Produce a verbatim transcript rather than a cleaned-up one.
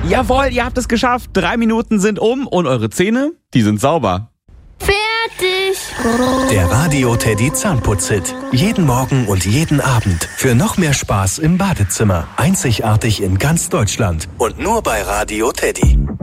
Jawohl, ihr habt es geschafft. Drei Minuten sind um und eure Zähne, die sind sauber. Fertig! Der Radio Teddy Zahnputz-Hit. Jeden Morgen und jeden Abend. Für noch mehr Spaß im Badezimmer. Einzigartig in ganz Deutschland. Und nur bei Radio Teddy.